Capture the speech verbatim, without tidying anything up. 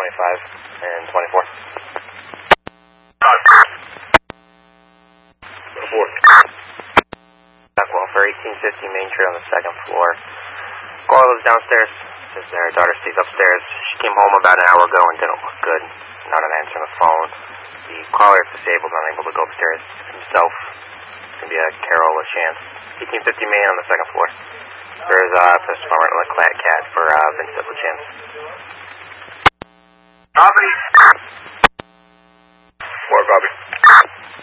twenty-five and twenty-four. twenty-four. Blackwell for eighteen fifty Main Street on the second floor. Caller lives downstairs. Says her daughter stays upstairs. She came home about an hour ago and didn't look good. Not an answer on the phone. The caller is disabled, unable to go upstairs himself. It's going to be a Carol LaChance. eighteen fifty Main on the second floor. There's a uh, first farmer at La Cat for uh, Vincent LaChance. Copy. Four, copy.